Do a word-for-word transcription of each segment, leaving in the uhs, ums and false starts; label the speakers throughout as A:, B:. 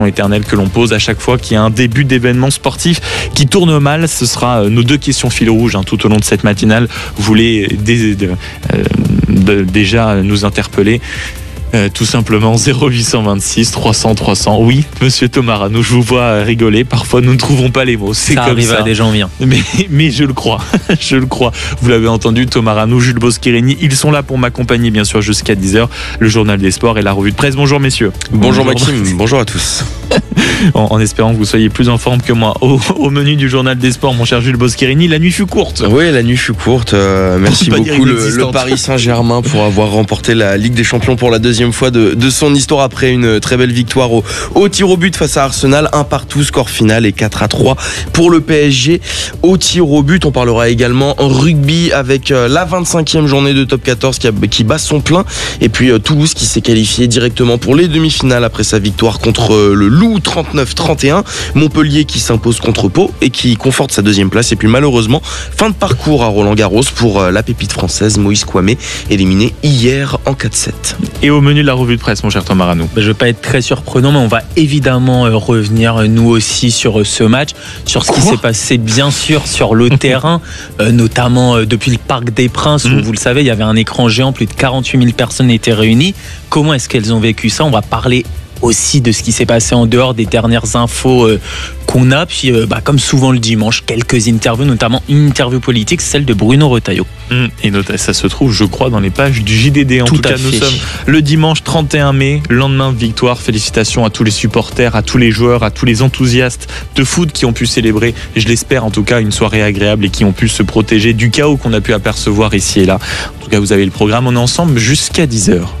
A: éternelle que l'on pose à chaque fois qu'il y a un début d'événement sportif qui tourne mal. Ce sera nos deux questions fil rouge hein, tout au long de cette matinale. Vous voulez dé- de, euh, de, déjà nous interpeller Euh, tout simplement zéro huit cent vingt-six trois cents trois cents. Oui, monsieur Thomas Rano, je vous vois rigoler. Parfois, nous ne trouvons pas les mots. C'est
B: ça
A: comme
B: arrive
A: ça.
B: à des gens bien.
A: Mais, mais je le crois. je le crois. Vous l'avez entendu, Thomas Rano, Jules Boscherini, ils sont là pour m'accompagner, bien sûr, jusqu'à dix heures. Le journal des sports et la revue de presse. Bonjour, messieurs.
C: Bonjour, bonjour Maxime. Bonjour à tous.
A: en, en espérant que vous soyez plus en forme que moi. Au, au menu du journal des sports, mon cher Jules Boscherini, la nuit fut courte.
C: Oui, la nuit fut courte. Euh, merci beaucoup, le, le Paris Saint-Germain, pour avoir remporté la Ligue des Champions pour la deuxième fois de, de son histoire après une très belle victoire au, au tir au but face à Arsenal. Un partout, score final et quatre à trois pour le P S G au tir au but. On parlera également en rugby avec la vingt-cinquième journée de top quatorze qui, a, qui bat son plein. Et puis Toulouse qui s'est qualifié directement pour les demi-finales après sa victoire contre le Loup trente-neuf trente et un. Montpellier qui s'impose contre Pau et qui conforte sa deuxième place. Et puis malheureusement, fin de parcours à Roland-Garros pour la pépite française Moïse Kouamé, éliminé hier en quatre sept.
A: Et au menu de la revue de presse, mon cher Thomas Rano.
B: Je ne vais pas être très surprenant, mais on va évidemment revenir nous aussi sur ce match, sur ce
A: Quoi
B: qui s'est passé bien sûr sur le terrain, euh, notamment euh, depuis le Parc des Princes, où mmh. vous le savez, il y avait un écran géant, plus de quarante-huit mille personnes étaient réunies. Comment est-ce qu'elles ont vécu ça ? On va parler aussi de ce qui s'est passé en dehors des dernières infos euh, qu'on a. Puis, euh, bah, comme souvent le dimanche, quelques interviews, notamment une interview politique, celle de Bruno Retailleau.
A: Mmh. Et notamment, ça se trouve, je crois, dans les pages du J D D. En tout, tout cas, nous sommes le dimanche trente et un mai, lendemain de victoire. Félicitations à tous les supporters, à tous les joueurs, à tous les enthousiastes de foot qui ont pu célébrer, je l'espère en tout cas, une soirée agréable et qui ont pu se protéger du chaos qu'on a pu apercevoir ici et là. En tout cas, vous avez le programme. On est ensemble jusqu'à dix heures.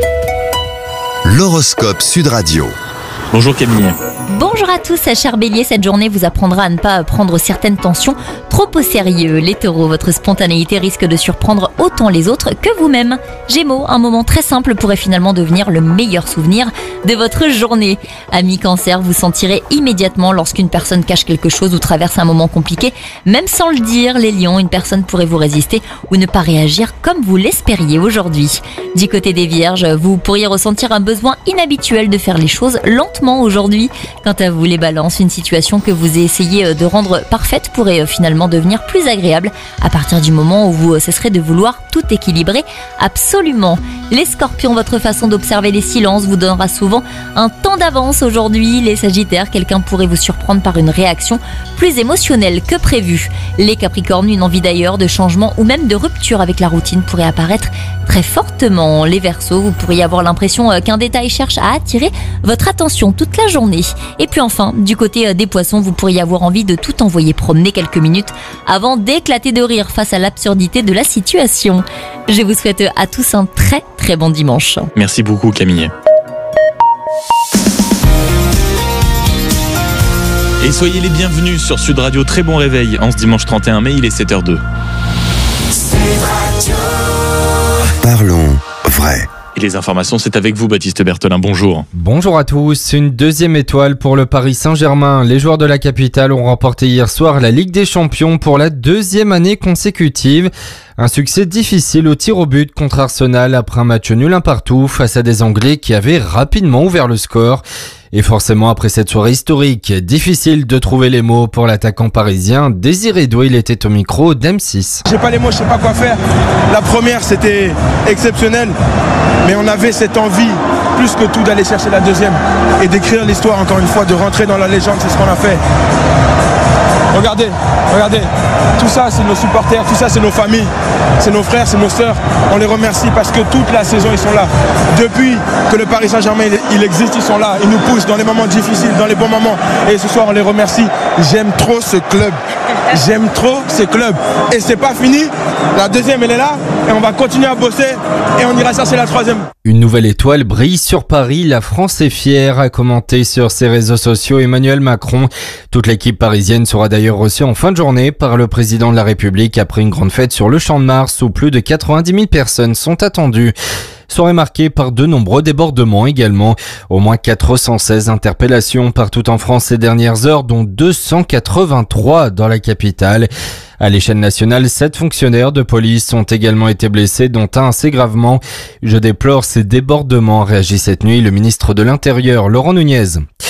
D: L'horoscope Sud Radio.
A: Bonjour Camille.
E: Bonjour à tous, cher Bélier, cette journée vous apprendra à ne pas prendre certaines tensions trop au sérieux. Les taureaux, votre spontanéité risque de surprendre autant les autres que vous-même. Gémeaux, un moment très simple pourrait finalement devenir le meilleur souvenir de votre journée. Amis Cancer, vous sentirez immédiatement lorsqu'une personne cache quelque chose ou traverse un moment compliqué, même sans le dire. Les lions, une personne pourrait vous résister ou ne pas réagir comme vous l'espériez aujourd'hui. Du côté des vierges, vous pourriez ressentir un besoin inhabituel de faire les choses lentement aujourd'hui. Quant à vous les balances, une situation que vous essayez de rendre parfaite pourrait finalement devenir plus agréable à partir du moment où vous cesserez de vouloir tout équilibrer absolument. Les scorpions, votre façon d'observer les silences vous donnera souvent un temps d'avance aujourd'hui. Les sagittaires, quelqu'un pourrait vous surprendre par une réaction plus émotionnelle que prévu. Les capricornes, une envie d'ailleurs, de changement ou même de rupture avec la routine pourrait apparaître très fortement. Les verseaux, vous pourriez avoir l'impression qu'un détail cherche à attirer votre attention toute la journée. Et puis enfin, du côté des poissons, vous pourriez avoir envie de tout envoyer promener quelques minutes avant d'éclater de rire face à l'absurdité de la situation. Je vous souhaite à tous un très très bon dimanche.
A: Merci beaucoup Camille. Et soyez les bienvenus sur Sud Radio. Très bon réveil en ce dimanche trente et un mai, il est sept heures deux.
D: Parlons vrai.
A: Et les informations, c'est avec vous, Baptiste Berthelin. Bonjour.
F: Bonjour à tous. Une deuxième étoile pour le Paris Saint-Germain. Les joueurs de la capitale ont remporté hier soir la Ligue des Champions pour la deuxième année consécutive. Un succès difficile au tir au but contre Arsenal après un match nul un partout face à des Anglais qui avaient rapidement ouvert le score. Et forcément, après cette soirée historique, difficile de trouver les mots pour l'attaquant parisien. Désiré Doué, il était au micro d'M six.
G: J'ai pas les mots, je sais pas quoi faire. La première, c'était exceptionnel, mais on avait cette envie, plus que tout, d'aller chercher la deuxième et d'écrire l'histoire encore une fois, de rentrer dans la légende, c'est ce qu'on a fait. Regardez, regardez, tout ça c'est nos supporters, tout ça c'est nos familles, c'est nos frères, c'est nos sœurs. On les remercie parce que toute la saison ils sont là. Depuis que le Paris Saint-Germain il existe, ils sont là, ils nous poussent dans les moments difficiles, dans les bons moments. Et ce soir on les remercie. J'aime trop ce club, j'aime trop ce club. Et c'est pas fini, la deuxième elle est là et on va continuer à bosser et on ira chercher la troisième.
F: Une nouvelle étoile brille sur Paris, la France est fière, a commenté sur ses réseaux sociaux Emmanuel Macron. Toute l'équipe parisienne sera d'ailleurs reçue en fin de journée par le président de la République après une grande fête sur le Champ de Mars où plus de quatre-vingt-dix mille personnes sont attendues. Soirée marquée par de nombreux débordements également. Au moins quatre cent seize interpellations partout en France ces dernières heures, dont deux cent quatre-vingt-trois dans la capitale. À l'échelle nationale, sept fonctionnaires de police ont également été blessés, dont un assez gravement. Je déplore ces débordements, réagit cette nuit le ministre de l'Intérieur, Laurent Nunez.